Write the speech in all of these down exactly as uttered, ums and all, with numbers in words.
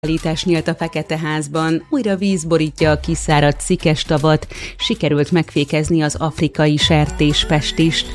Kiállítás nyílt a Feketeházban, újra víz borítja a kiszáradt Szikes-tavat, sikerült megfékezni az afrikai sertéspestist.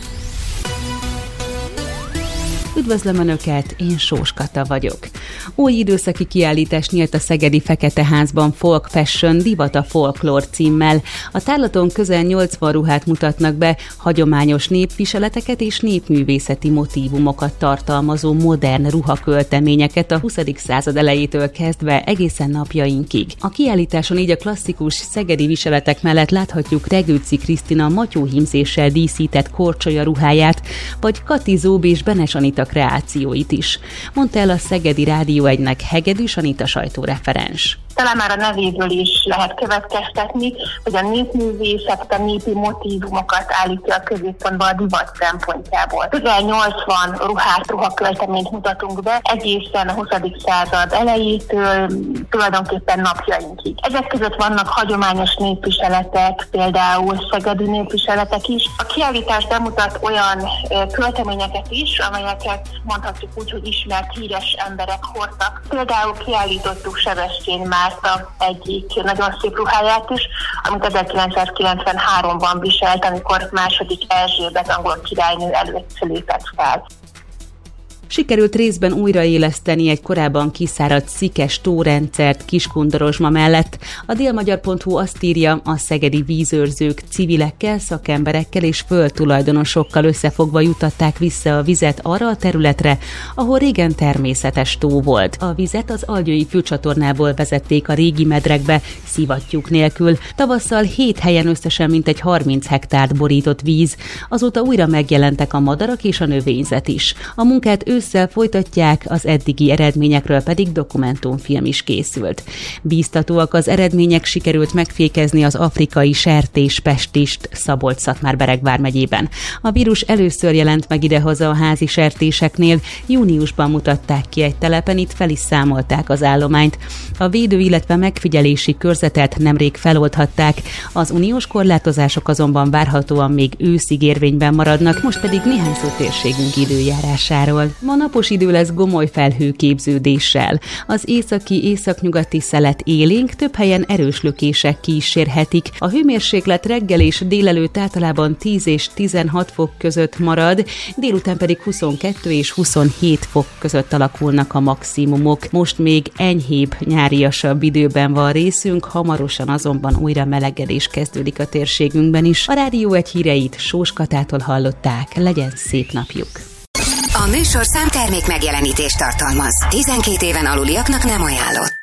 Üdvözlöm Önöket, én Sós Kata vagyok. Új időszaki kiállítás nyílt a szegedi Feketeházban Folk Fashion Divat a Folklór címmel. A tárlaton közel nyolcvan ruhát mutatnak be, hagyományos népviseleteket és népművészeti motívumokat tartalmazó modern ruhakölteményeket a huszadik század elejétől kezdve egészen napjainkig. A kiállításon így a klasszikus szegedi viseletek mellett láthatjuk Regőci Krisztina matyóhímzéssel díszített korcsolya ruháját, vagy Kati Zób és Benes Anita kreációit is, mondta el a Szegedi Rádió egynek Hegedűs Anita sajtóreferens. Talán már a nevéből is lehet következtetni, hogy a népművészet, a népi motívumokat állítja a középpontba a divat szempontjából. Közel nyolcvan ruhát, ruhakölteményt mutatunk be, egészen a huszadik század elejétől tulajdonképpen napjainkig. Ezek között vannak hagyományos népviseletek, például szegedi népviseletek is. A kiállítás bemutat olyan költeményeket is, amelyeket mondhatjuk úgy, hogy ismert, híres emberek hordtak. Például kiállítottuk Sebestyén Márta egyik nagyon szép ruháját is, amit ezerkilencszázkilencvenháromban viselt, amikor második Erzsébet angol királynő előtt lépett fel. Sikerült részben újraéleszteni egy korábban kiszáradt szikes tórendszert Kiskundorozsma mellett. A délmagyar pont hu azt írja, a szegedi vízőrzők civilekkel, szakemberekkel és földtulajdonosokkal összefogva jutatták vissza a vizet arra a területre, ahol régen természetes tó volt. A vizet az Algyői főcsatornából vezették a régi medrekbe, szivattyúk nélkül. Tavasszal hét helyen összesen mintegy harminc hektárt borított víz. Azóta újra megjelentek a madarak és a növényzet is. A munkát ősszel folytatják, az eddigi eredményekről pedig dokumentumfilm is készült. Bíztatóak az eredmények, sikerült megfékezni az afrikai sertéspestist Szabolcs-Szatmár-Bereg vármegyében. A vírus először jelent meg idehaza a házi sertéseknél, júniusban mutatták ki egy telepen, itt fel is számolták az állományt. A védő, illetve megfigyelési körzetet nemrég feloldhatták, az uniós korlátozások azonban várhatóan még őszig érvényben maradnak, most pedig néhány szó térségünk időjárásáról. Ma napos idő lesz gomoly felhőképződéssel. Az északi-északnyugati szelet élénk, több helyen erős lökések kísérhetik. A hőmérséklet reggel és délelőtt általában tíz és tizenhat fok között marad, délután pedig huszonkettő és huszonhét fok között alakulnak a maximumok. Most még enyhébb, nyáriasabb időben van részünk, hamarosan azonban újra melegedés kezdődik a térségünkben is. A Rádió egy híreit Sós Katától hallották. Legyen szép napjuk! A műsorszám termék megjelenítést tartalmaz. tizenkét éven aluliaknak nem ajánlott.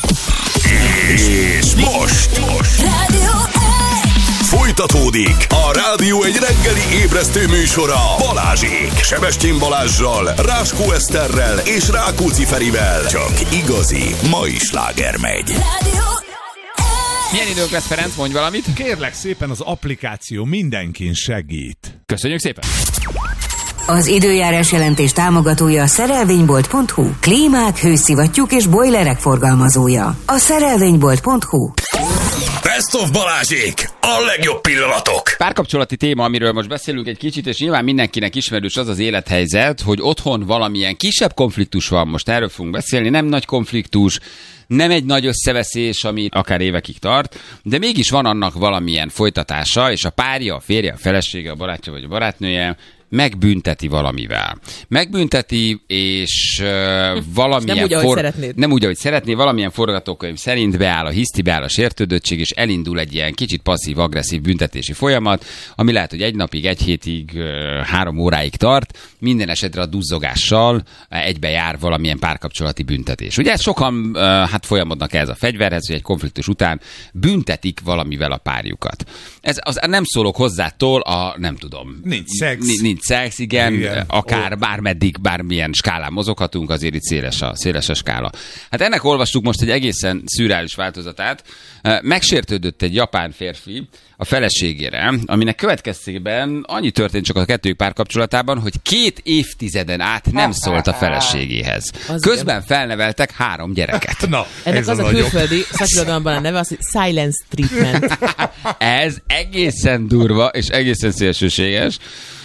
És most, most. Rádió egy. Folytatódik a Rádió egy reggeli ébresztő műsora Balázsék. Sebestyén Balázssal, Ráskó Eszterrel és Rákóczi Ferivel. Csak igazi mai sláger megy. Rádió. Milyen időnk lesz, Ferenc? Mondj valamit. Kérlek szépen, az applikáció mindenkin segít. Köszönjük szépen. Az időjárás jelentés támogatója a szerelvénybolt pont hu. Klímák, hőszivattyúk és bojlerek forgalmazója. A szerelvénybolt pont hu. Best of Balázsék! A legjobb pillanatok! Párkapcsolati téma, amiről most beszélünk egy kicsit, és nyilván mindenkinek ismerős az az élethelyzet, hogy otthon valamilyen kisebb konfliktus van, most erről fogunk beszélni, nem nagy konfliktus, nem egy nagy összeveszés, ami akár évekig tart, de mégis van annak valamilyen folytatása, és a párja, a férje, a felesége, a barátja vagy a barátnője megbünteti valamivel. Megbünteti, és uh, valamilyen... nem úgy, ahogy for... szeretnéd. Nem úgy, ahogy szeretné, valamilyen forgatókönyv szerint beáll a hiszti, beáll a sértődöttség, és elindul egy ilyen kicsit passzív-agresszív büntetési folyamat, ami lehet, hogy egy napig, egy hétig, uh, három óráig tart, minden esetre a duzzogással uh, egybe jár valamilyen párkapcsolati büntetés. Ugye sokan uh, hát folyamodnak ez a fegyverhez, hogy egy konfliktus után büntetik valamivel a párjukat. Ez az, nem szólok hozzától a, nem tudom... Nincs szex. Nincs Nincs szex, igen, igen. akár oh. bármeddig, bármilyen skálán mozoghatunk, azért itt széles a, széles a skála. Hát ennek olvastuk most egy egészen szürreális változatát. Megsértődött egy japán férfi a feleségére, aminek következtében annyi történt csak a kettőjük párkapcsolatában, hogy két évtizeden át nem szólt a feleségéhez. Az Közben igen. felneveltek három gyereket. Na, ennek az a, a külföldi szakirodalomban a neve az, hogy silence treatment. Ez egészen durva és egészen szélsőséges.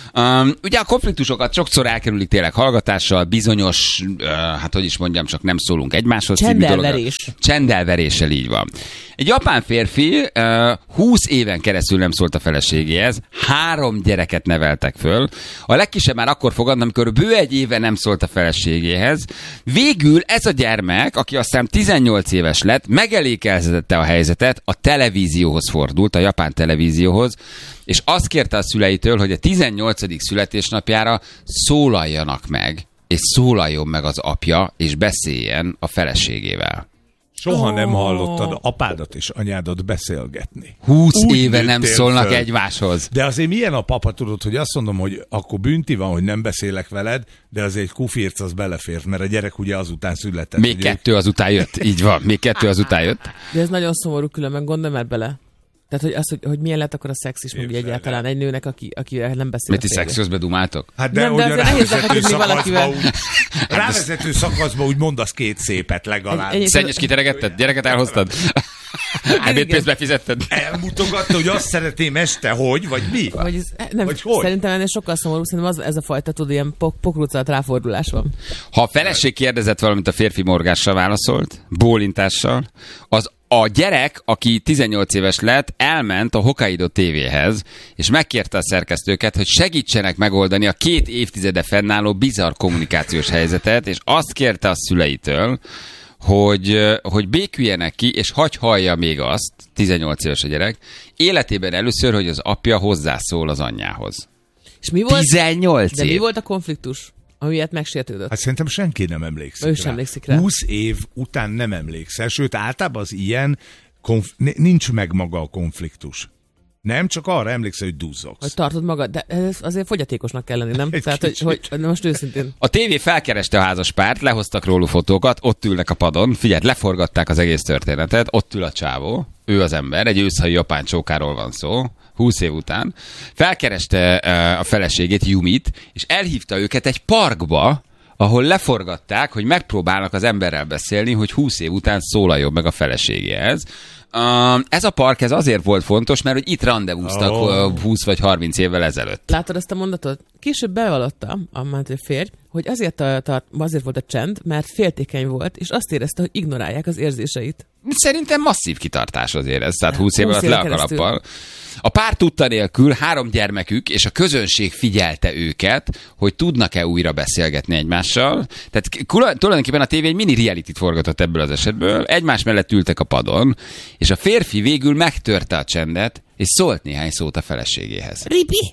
Um, ugye a konfliktusokat sokszor elkerülik tényleg hallgatással, bizonyos, uh, hát hogy is mondjam, csak nem szólunk egymáshoz. Csendelverés. Csendelveréssel, így van. Egy japán férfi uh, húsz éven keresztül nem szólt a feleségéhez, három gyereket neveltek föl. A legkisebb már akkor fogad, amikor bő egy éve nem szólt a feleségéhez. Végül ez a gyermek, aki aztán tizennyolc éves lett, megelékelzetette a helyzetet, a televízióhoz fordult, a japán televízióhoz, és azt kérte a szüleitől, hogy a tizennyolcadik születésnapjára szólaljanak meg, és szólaljon meg az apja, és beszéljen a feleségével. Soha Oh. nem hallottad apádat és anyádat beszélgetni. Húsz Úgy éve nem nőttél szólnak föl. egymáshoz. De azért milyen a papa, tudod, hogy azt mondom, hogy akkor bünti van, hogy nem beszélek veled, de azért egy kufirc az belefért, mert a gyerek ugye azután született. Még ugye, kettő azután jött. Így van, még kettő azután jött. De ez nagyon szomorú különben, gondolj már bele. Tehát, hogy, az, hogy, hogy milyen lett akkor a szex is, mondjuk Képzeld egyáltalán egy nőnek, aki, akivel nem beszél. Mit ti szex közben dumáltok? Hát de, Nem, hogy de a azért nehéz rávezető lefeküdni szakaszba valakivel. úgy, rávezető szakaszba úgy mondasz két szépet legalább. Egy- egy- Szennyes kiteregetted? Gyereket elhoztad? Ebédpénzt befizetted? Elmutogatta, hogy azt szeretném este, hogy, vagy mi? Vagy ez, nem, Vagy hogy? szerintem ennél sokkal szomorú, szerintem az, ez a fajta, tudod, ilyen pok, pokruccalat ráfordulás van. Ha a feleség kérdezett valamit, a férfi morgással válaszolt, bólintással, az a gyerek, aki tizennyolc éves lett, elment a Hokkaido tévéhez, és megkérte a szerkesztőket, hogy segítsenek megoldani a két évtizede fennálló bizarr kommunikációs helyzetet, és azt kérte a szüleitől, hogy, hogy béküljenek ki, és hagy hallja még azt, tizennyolc éves a gyerek, életében először, hogy az apja hozzászól az anyjához. És mi volt? tizennyolc De év. mi volt a konfliktus, ami miatt megsértődött? Hát szerintem senki nem emlékszik Ő rá. sem emlékszik rá. húsz év után nem emlékszel, sőt általában az ilyen konf- nincs meg maga a konfliktus. Nem, csak arra emlékszel, hogy duzzogsz. Hogy tartod magad, de ez azért fogyatékosnak kell lenni, nem? Egy Tehát, hogy, kicsit. hogy most őszintén. A tévé felkereste a házaspárt, lehoztak róluk fotókat, ott ülnek a padon, figyelj, leforgatták az egész történetet, ott ül a csávó, ő az ember, egy őszhajú japán csókáról van szó, húsz év után. Felkereste uh, a feleségét, Yumit, és elhívta őket egy parkba, ahol leforgatták, hogy megpróbálnak az emberrel beszélni, hogy húsz év után szólaljon meg a feleségéhez. Uh, ez a park ez azért volt fontos, mert hogy itt randevúztak Oh. uh, húsz vagy harminc évvel ezelőtt. Látod ezt a mondatot? Később bevallotta a mentő férj, hogy azért, a, a, azért volt a csend, mert féltékeny volt, és azt érezte, hogy ignorálják az érzéseit. Szerintem masszív kitartás azért ez, tehát húsz év húsz alatt éven le a keresztül. kalappal. A pár tudta nélkül három gyermekük, és a közönség figyelte őket, hogy tudnak-e újra beszélgetni egymással. Tehát kula- tulajdonképpen a tévé egy mini reality-t forgatott ebből az esetből. Egymás mellett ültek a padon, és a férfi végül megtörte a csendet, és szólt néhány szót a feleségéhez. Ripi!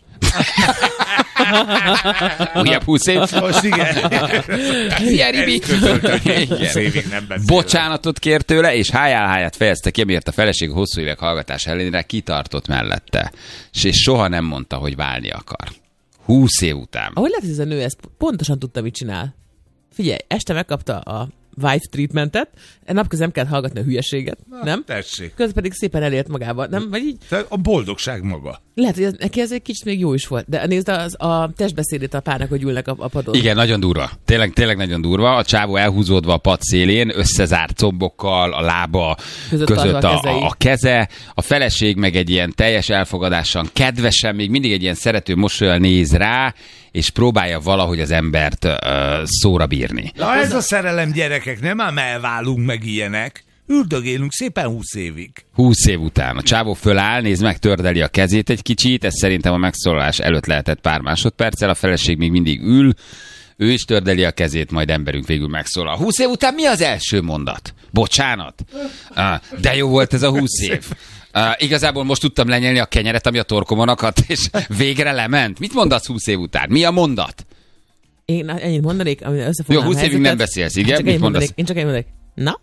Újabb húsz év. Most igen. Szia, Ribi! húsz évig nem beszél. Bocsánatot kért tőle, és hájálháját fejezte ki, amiért a feleség hosszú évek hallgatás ellenére kitartott mellette. És soha nem mondta, hogy válni akar. Húsz év után. Ahogy lehet, hogy ez a nő ezt pontosan tudta, mit csinál. Figyelj, este megkapta a wife treatmentet, napközben nem kellett hallgatni a hülyeséget, nem? Tessék. Közben pedig szépen elért magába, nem? Vagy így, Tehát a boldogság maga. lehet, hogy ez, neki ez egy kicsit még jó is volt. De nézd az, a testbeszédét a párnak, hogy ülnek a, a padon. Igen, nagyon durva. Tényleg, tényleg nagyon durva. A csávó elhúzódva a pad szélén, összezárt combokkal, a lába Között között, tartva a a, kezei. a, a keze, a feleség meg egy ilyen teljes elfogadással, kedvesen, még mindig egy ilyen szerető mosollyal néz rá, és próbálja valahogy az embert uh, szóra bírni. Na ez a szerelem, gyerekek, nem ám elválunk meg ilyenek. Üldögélünk szépen húsz évig. húsz év után. A csávó föláll, néz meg, tördeli a kezét egy kicsit, ez szerintem a megszólalás előtt lehetett pár másodperccel, a feleség még mindig ül, ő is tördeli a kezét, majd emberünk végül megszólal. húsz év után mi az első mondat? Bocsánat? Uh, de jó volt ez a húsz év. Uh, igazából most tudtam lenyelni a kenyeret, ami a torkomon akadt, és végre lement. Mit mondasz húsz év után? Mi a mondat? Én ennyit mondanék, ami összefognám Jó, húsz a évig helyzetet. nem beszélsz, igen? Csak Mit ennyit mondasz? mondanék, én csak ennyit mondanék. Na?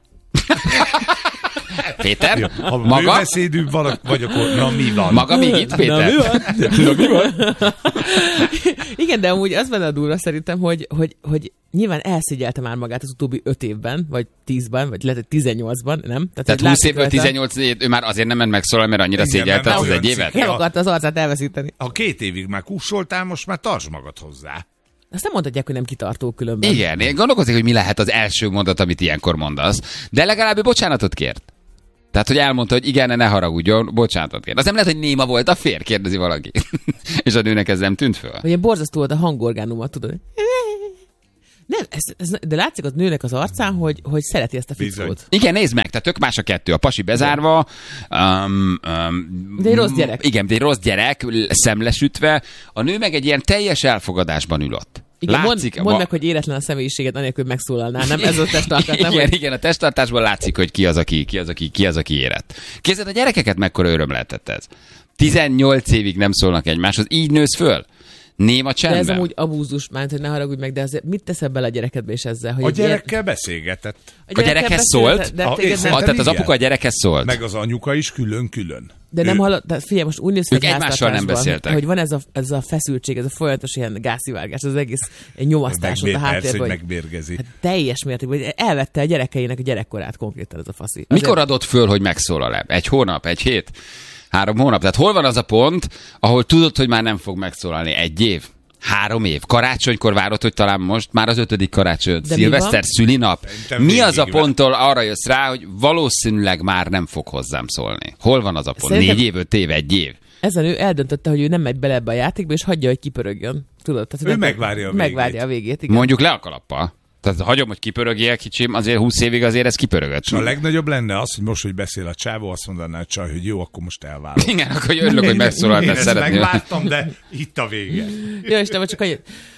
Péter? Ha Maga? műbeszédünk van, vagy akkor na mi van? Maga még itt, Péter? Na, mi van? Na, mi van? Igen, de amúgy az benne a durva szerintem, hogy, hogy, hogy nyilván elszégyelte már magát az utóbbi öt évben, vagy tízben, vagy lehet, hogy tizennyolcban, nem? Tehát hogy húsz látszik évből rajta- tizennyolc év, ő már azért nem ment megszólalni, mert annyira Igen, szégyelte mert az olyan egy évet. cikk. Nem akarta az arcát elveszíteni. Ha két évig már kussoltál, most már tartsd magad hozzá. Azt nem mondhatják, hogy nem kitartó különben. Igen, én gondolkozik, hogy mi lehet az első mondat, amit ilyenkor mondasz. De legalább ő bocsánatot kért. Tehát, hogy elmondta, hogy igen, ne haragudjon, bocsánatot kér. Az nem lehet, hogy néma volt a férj, kérdezi valaki. És a nőnek ez nem tűnt föl. Vagy ilyen borzasztó volt a hangorgánuma, tudod. Nem, ez, ez, de látszik az nőnek az arcán, hogy, hogy szereti ezt a fickót. Igen, nézd meg, tehát tök más a kettő. A pasi bezárva. Um, um, de egy rossz gyerek. Igen, de egy rossz gyerek, szemlesütve. A nő meg egy ilyen teljes elfogadásban ül ott. Igen, látszik, mondd, mondd meg, hogy éretlen a személyiséget, anélkül megszólalnál, nem? Ez a testtartás, nem? Igen, igen, a testtartásban látszik, hogy ki az, aki, ki az, aki, ki az, aki érett. Képzeld, a gyerekeket mekkora öröm lehetett ez. tizennyolc évig nem szólnak egymáshoz, így nősz föl. Néma csendben. De ez amúgy abúzus, már, hogy ne haragudj meg, de azért mit teszel bele a gyerekedbe és ezzel? Hogy a gyerekkel ilyen... beszélgetett. A, a gyerekhez szólt? De a, tehát az apuka a gyerekhez szólt. Meg az anyuka is külön-külön. De ő... nem hallott, de figyelj, most úgy néz ki, egymással nem beszéltek. Hogy van ez a, ez a feszültség, ez a folyamatos ilyen gázszivárgás, az egész nyomasztás ott a háttérben. Hogy megbérgezi. Hát teljes mértékben, hogy elvette a gyerekeinek a gyerekkorát konkrétan ez a faszi. Azért... Mikor adott föl, hogy megszólal-e? Egy hónap, egy hét, három hónap? Tehát hol van az a pont, ahol tudod, hogy már nem fog megszólalni? Egy év? Három év. Karácsonykor várod, hogy talán most már az ötödik karácsony, szilveszter, szülinap. Szerintem mi az a ponttól arra jössz rá, hogy valószínűleg már nem fog hozzám szólni? Hol van az a pont? Szerintem... Négy év, öt év, egy év? Ez a nő eldöntötte, hogy ő nem megy bele ebbe a játékba, és hagyja, hogy kipörögjön. Tudod? Tehát, ő nem megvárja a végét. Megvárja a végét, igen. Mondjuk le a kalappal. Tehát hagyom, hogy kipörögjél, kicsim, azért húsz évig azért ez kipörögött. A legnagyobb lenne az, hogy most, hogy beszél a csávó, azt mondaná a csaj, hogy jó, akkor most elválok. Igen, akkor örülök, hogy megszólaltál, szeretném. Én ezt megvártam, de itt a vége. Jó, és nem csak annyi...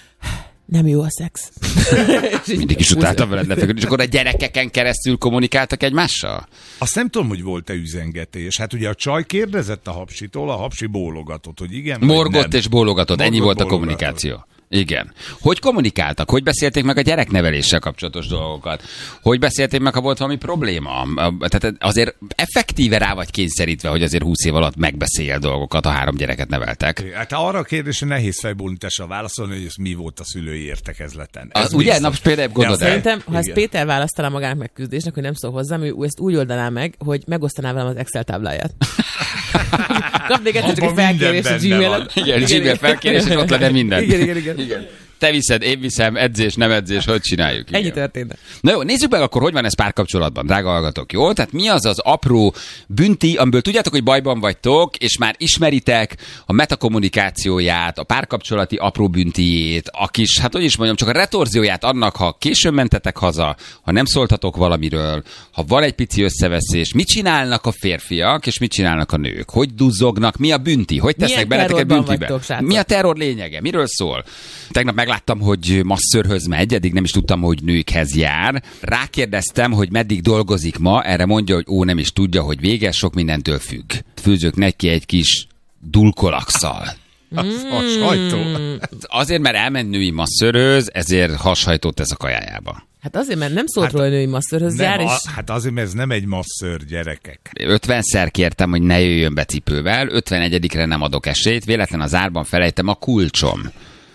Nem jó a szex. Mindig is utáltam veled lefeküdni, és akkor a gyerekeken keresztül kommunikáltak egymással? Azt nem tudom, hogy volt-e üzengetés. Hát ugye a csaj kérdezett a hapsitól, a hapsi bólogatott, hogy igen. Morgott és bólogatott, ennyi volt a kommunikáció. Igen. Hogy kommunikáltak? Hogy beszélték meg a gyerekneveléssel kapcsolatos dolgokat? Hogy beszélték meg, ha volt valami probléma? Tehát azért effektíve rá vagy kényszerítve, hogy azért húsz év alatt megbeszél dolgokat, a három gyereket neveltek. Hát arra a kérdésre nehéz fejbólintásra válaszolni, hogy ez mi volt a szülői értekezleten. Az ugye? Na, például gondolod el. Szerintem, ha ezt Péter választaná magának megküzdésnek, hogy nem szól hozzám, ő ezt úgy oldaná meg, hogy megosztaná velem az Excel tábláját. Kapnék egyszer csak egy felkérés a Gmail-en. Igen, Gmail felkérés, és ott lenne minden. Igen, igen, igen. Igen. Te viszed, én viszem, edzés, nem edzés, hogy csináljuk. Ennyi történt. Na jó, nézzük meg akkor, hogy van ez párkapcsolatban, drága hallgatók, jó? Tehát mi az az apró bünti, amiből tudjátok, hogy bajban vagytok, és már ismeritek a metakommunikációját, a párkapcsolati apró büntijét, a kis, hát hogy is mondjam, csak a retorzióját annak, ha későn mentetek haza, ha nem szóltatok valamiről, ha van egy pici összeveszés, mit csinálnak a férfiak, és mit csinálnak a nők? Hogy duzzognak, mi a bünti? Hogy tesznek beleteket büntibe? Vagytok, mi a terror lényege? Miről szól? Tegnap megláttam, hogy masszörhöz megy, eddig nem is tudtam, hogy nőkhez jár. Rákérdeztem, hogy meddig dolgozik ma, erre mondja, hogy ó, nem is tudja, hogy véges, sok mindentől függ. Főzök neki egy kis dulkolakszal. Az hashajtó. Azért, mert elment női masszörhöz, ezért hashajtót tesz a kajájába. Hát azért, mert nem szólt hát, róla a női masszörhöz jár, és... A, hát azért, mert ez nem egy masször, gyerekek. ötvenszer kértem, hogy ne jöjjön be cipővel, ötvenegyedikre nem adok esélyt, véletlen az árban felejtem a kulcsom.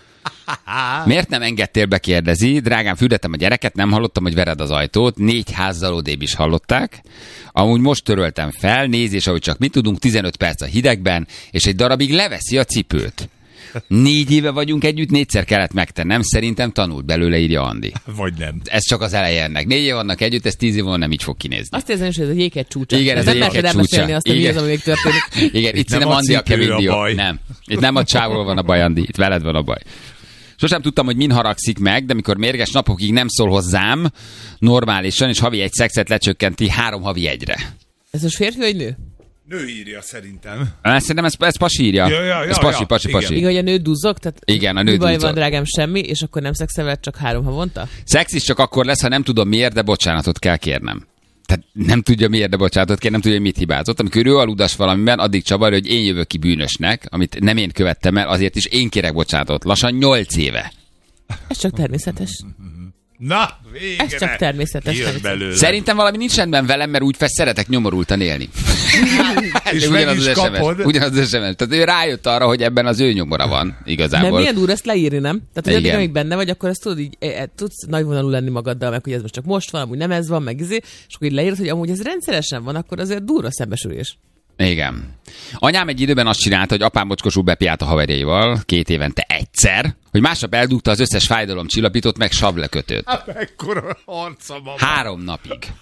Miért nem engedtél be, kérdezi. Drágám, fürdettem a gyereket, nem hallottam, hogy vered az ajtót. Négy házzal odébb is hallották. Amúgy most töröltem fel, nézés, ahogy csak mit tudunk, tizenöt perc a hidegben, és egy darabig leveszi a cipőt. Négy éve vagyunk együtt, négyszer kellett megtennem, szerintem tanult belőle, írja Andi. Vagy nem. Ez csak az eleje ennek. Négy év vannak együtt, ez tíz év van, nem így fog kinézni. Azt érzem, hogy ez a jéket csúcsa. Igen, ez, ez a jéket csúcsa. Azt, hogy mi az, ami még történik. Igen, itt, itt nem Andi a kemény dió. Nem. Itt nem a csávról van a baj, Andi. Itt veled van a baj. Sosem tudtam, hogy min haragszik meg, de mikor mérges napokig nem szól hozzám normálisan, és havi egy szexet lecsökkenti három havi egyre. Ez most férfi vagy nő? Nő írja szerintem. Szerintem ez, ez pasi írja. Ja, ja, ja, ez pasi, ja, pasi, igen. pasi. Igen, hogy a nő duzzog? Tehát igen, a nő duzzog. duzzog. Van, drágám, semmi, és akkor nem szexeled csak három havonta? Szex is csak akkor lesz, ha nem tudom miért, de bocsánatot kell kérnem. Tehát nem tudja miért, de bocsánatot kér, nem tudja, hogy mit hibázott. Amikor ő aludas valamiben, addig csavar, hogy én jövök ki bűnösnek, amit nem én követtem el, azért is én kérek bocsánatot. Lassan nyolc éve. Ez csak természetes. Na, végre. Ez csak természetes. Szerintem valami nincs rendben velem, mert úgy fesz, szeretek nyomorultan élni. És meg is kapod. Ugyanaz az es em es. Tehát ő rájött arra, hogy ebben az ő nyomora van igazából. Nem, milyen durva ezt leírni, nem? Tehát, hogy addig, amíg benne vagy, akkor ezt tudod, így e, tudsz nagyvonalú lenni magaddal, meg hogy ez most csak most van, amúgy nem ez van, meg izé, és akkor így leírod, hogy amúgy ez rendszeresen van, akkor azért durva szembesülés. Igen. Anyám egy időben azt csinálta, hogy apám mocskosul bepiált a haverjaival, két évente egyszer, hogy másnap eldugta az összes fájdalomcsillapítót, meg savlekötőt. Hát mekkora harca, mama. Három napig.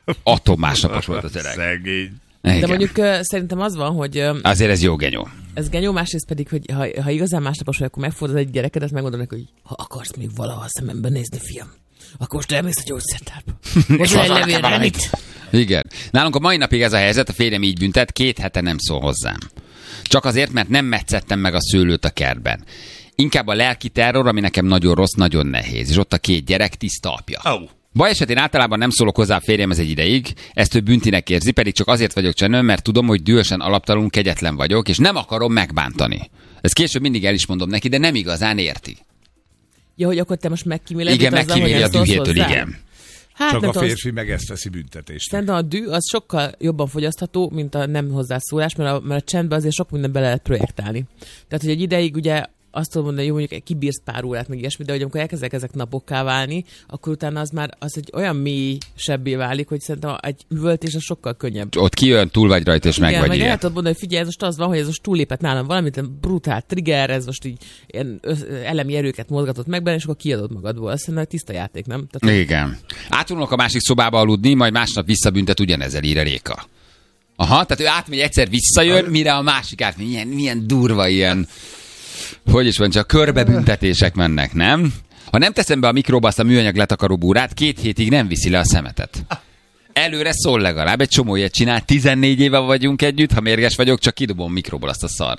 Atommásnapos volt az öreg. Szegény. Igen. De mondjuk uh, szerintem az van, hogy... Uh, Azért ez jó genyó. Ez genyó, másrészt pedig, hogy ha, ha igazán másnapos vagy, akkor megfordod egy gyerekedet, megmondod neki, hogy ha akarsz még valaha szemembe nézni, fiam, akkor most elmész a gyógyszertárba. Most egy levélre mit? Igen. Nálunk a mai napig ez a helyzet, a férjem így büntet, két hete nem szól hozzám. Csak azért, mert nem metszettem meg a szőlőt a kertben. Inkább a lelki terror, ami nekem nagyon rossz, nagyon nehéz. És ott a két gyerek tiszta apja. Oh. Baj esetén általában nem szólok hozzá a férjemhez egy ideig, ezt ő büntinek érzi, pedig csak azért vagyok csendben, mert tudom, hogy dühösen alaptalanul kegyetlen vagyok, és nem akarom megbántani. Ezt később mindig el is mondom neki, de nem igazán érti. Ja, hogy akkor te most megkíméled? Igen, megkíméli a dühétől, igen. Hát, Csak nem a tudom, férfi meg ezt teszi büntetést. szerintem a düh az sokkal jobban fogyasztható, mint a nem hozzászólás, mert a, mert a csendben azért sok minden bele lehet projektálni. Tehát, hogy egy ideig ugye azt tudom mondani, hogy mondjuk kibírsz pár órát, meg ilyesmi, de hogy amikor elkezdek ezek napokká válni, akkor utána az már az egy olyan mély sebbé válik, hogy szerintem egy üvöltés az sokkal könnyebb. Ott kijön, túl vagy rajta, és Igen, meg vagy meg ilyen. el tudod mondani, hogy figyelj, ez most az van, hogy ez most túllépett nálam valamit, brutál trigger, ez most így ilyen elemi erőket mozgatott meg benne, és akkor kiadod magadból. Azt szerintem tiszta játék, nem? Tehát, Igen. Átulnak a másik szobába aludni, majd másnap visszabüntet ugyanezzel, ír a Réka. Aha, tehát ő átmegy, egyszer visszajön, mire a másik átmegy. Milyen, milyen durva ilyen, hogy is van, csak körbebüntetések mennek, nem? Ha nem teszem be a mikróba azt a műanyag letakaró búrát, két hétig nem viszi le a szemetet. Előre szól legalább, egy csomó ilyet csinál, tizennégy éve vagyunk együtt, ha mérges vagyok, csak kidobom mikróból azt a szart.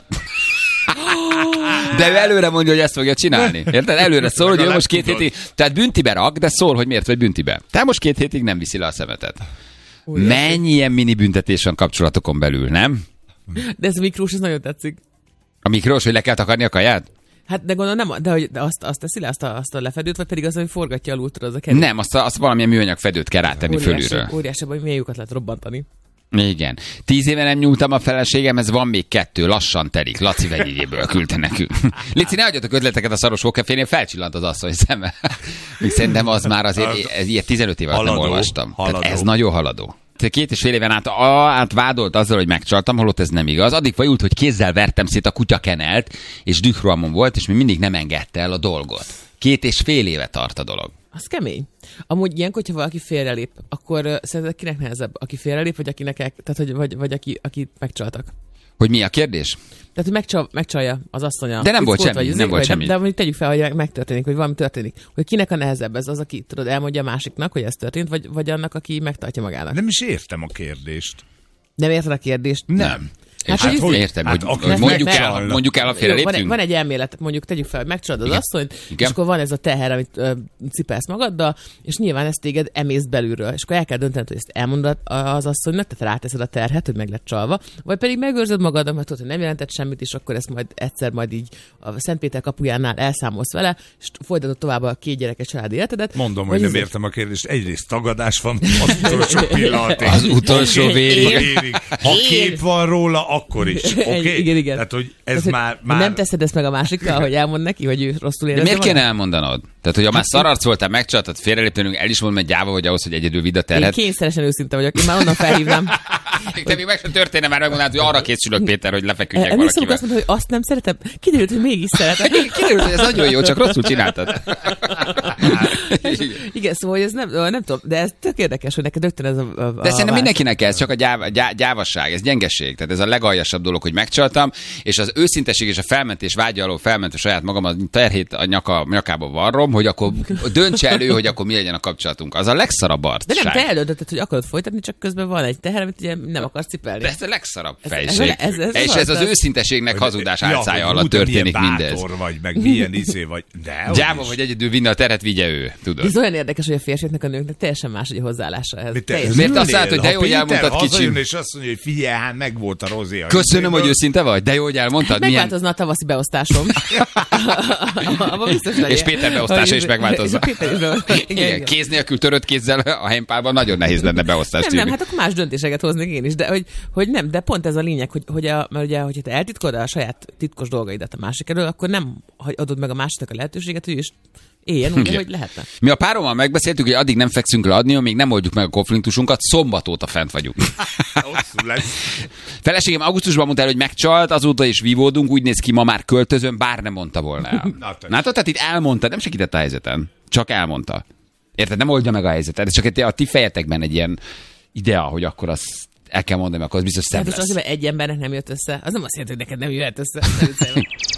De ő előre mondja, hogy ezt fogja csinálni. Érted? Előre szól, hogy ő most két hétig, tehát büntibe rak, de szól, hogy miért vagy büntibe. Tehát most két hétig nem viszi le a szemetet. Mennyi ilyen mini büntetés van kapcsolatokon belül, nem? de ez a mikrós, ez nagyon tetszik. A mikrós, hogy le kell takarni a kaját? Hát de gondolom nem, de, hogy, de azt, azt teszi le, azt a, azt a lefedőt, vagy pedig az, hogy forgatja alul, tudod, az a kerék. Nem, azt, a, azt valamilyen műanyag fedőt kell rátenni fölülről. Óriásabb, hogy milyen lyukat lehet robbantani. Igen. Tíz éve nem nyúltam a feleségemhez, van még kettő, lassan telik. Laci vegyégyéből küldte nekünk. Lici, ne adjatok ötleteket a szaros hókefénél, felcsillant az asszony szeme. Még szerintem az már azért, ez ilyet tizenöt éve nem olvastam. Tehát ez nagyon haladó. Két és fél éven át, át vádolt azzal, hogy megcsaltam, holott ez nem igaz. Addig fajult, hogy kézzel vertem szét a kutyakenelt, és dührohamon volt, és még mindig nem engedte el a dolgot. Két és fél éve tart a dolog. Az kemény. Amúgy ilyenkor, hogyha valaki félrelép, akkor uh, szerinted kinek nehezebb? Aki félrelép, vagy akinek, el, tehát, hogy, vagy, vagy aki, aki megcsaltak? Hogy mi a kérdés? Tehát, hogy megcsal, megcsalja az asszonya. De nem volt semmi, vagy, nem vagy, volt de, semmi. De, de tegyük fel, hogy megtörténik, hogy valami történik. Hogy kinek a nehezebb ez az, aki tudod, elmondja a másiknak, hogy ez történt, vagy, vagy annak, aki megtartja magának? Nem is értem a kérdést. Nem érted a kérdést? Nem. Hát, Hát, hogy hogy izé- értem, hát hogy, aki hogy mondjuk, el, megcsalnak. mondjuk el a Jó, van, egy, félreléptünk. van egy elmélet, mondjuk tegyük fel, hogy megcsalod az Igen. asszonyt, Igen. és akkor van ez a teher, amit ö, cipelsz magaddal, és nyilván ezt téged emész belülről, és akkor el kell döntened, hogy ezt elmondod az asszonynak, tehát ráteszed a terhet, hogy meg lett csalva, vagy pedig megőrzöd magad, mert tudod, hogy nem jelentett semmit, és akkor ezt majd egyszer majd így a Szentpéter kapujánál elszámolsz vele, és folytatod tovább a két gyerekes családi életedet. Mondom, hogy Vagy nem ez- értem a kérdést. Egyrészt tagadás van az utolsó pillanatig. Az utolsó vérig. vérig. Ha kép van róla, akkor is. Oké? Egy- igen, igen. Tehát, hogy ez Tehát, már... hogy már... Nem teszed ezt meg a másikkal, hogy elmond neki, hogy ő rosszul De érezze miért magát? kéne elmondanod? Tehát, hogy ha már szararc voltál, megcsaltad, félreléptünk, el is mondom, hogy gyáva vagy ahhoz, hogy egyedül vidd a Én terhet. kényszeresen őszinte vagyok, én már onnan felhívnám. De még meg sem történne, már megmondanád, hogy arra készülök, Péter, hogy lefeküdjek Emlékszem, valakivel. azt mondta, hogy azt nem szeretem. Kiderült, hogy mégis szeretem. Kiderült, hogy ez nagyon jó, csak rosszul csináltad. Igen, szóval hogy ez nem, nem tudom, de ez tök érdekes, hogy neked rögtön ez a, a De szerintem mindenkinek ez, csak a gyáv, gyá, gyávasság, ez gyengeség. Tehát ez a legaljasabb dolog, hogy megcsaltam, és az őszinteség és a felmentés vágya alól felmentve saját magam a terhét a nyaka, nyakába varrom, hogy akkor döntse elő, hogy akkor mi legyen a kapcsolatunk. Az a legszarabb De arcság. nem, te eldöntötted, hogy akarod folytatni, csak közben van egy teher, amit ugye nem akarsz cipelni. De ez a legszarabb Ez- fejség. ez- ez- ez és az, ez az az- őszinteségnek hazudás álcája hogy alatt hú, de történik milyen mindez. bátor vagy, meg milyen izé vagy. De, Gyáva hogy vagy egyedül vinni a teret, vigye ő, tudod. Ez olyan érdekes, hogy a férfiaknak, a nőknek teljesen más egy hozzáállása ehhez. Mit te- Teljesen. Miért azt ülnél? látod, hogy de jó, Ha hogy Péter elmondtad, hazajön, kicsim? és azt mondja, hogy figyelj, hát meg volt a rozé. a Köszönöm, hogy izéből. őszinte vagy, de jó, hogy elmondtad. Milyen... Megváltozna a tavaszi beosztásom. Abba biztos vagy. És Péter beosztása is megváltozna. És Péter is beosztása. Igen, Igen, kéz nélkül, törött kézzel a helypálban nagyon nehéz lenne beosztást Nem, nem, írni. hát akkor más döntéseket hoznék én is, de hogy, hogy nem, de pont ez a lényeg, hogy, hogy a, mert ugye, hogyha te eltitkolod a saját titkos dolgaidat a másik elől, akkor nem adod meg a másiknak a lehetőséget, hogy ő is éljen úgy, Igen. hogy lehetne. Mi a párommal megbeszéltük, hogy addig nem fekszünk le adni, amíg nem oldjuk meg a konfliktusunkat, szombat óta fent vagyunk. Hosszú lesz. Feleségem augusztusban mondta el, hogy megcsalt, azóta is vívódunk, úgy néz ki, ma már költözöm, bár nem mondta volna el. Na, te- Látod, tehát itt elmondta, nem segített a helyzeten, csak elmondta. Érted, nem oldja meg a helyzetet, ez csak a ti fejetekben egy ilyen idea, hogy akkor az el kell mondani, akkor az biztos szebb Hát most lesz. azért, mert egy embernek nem jött össze, az nem azt jelenti, hogy neked nem jöhet össze.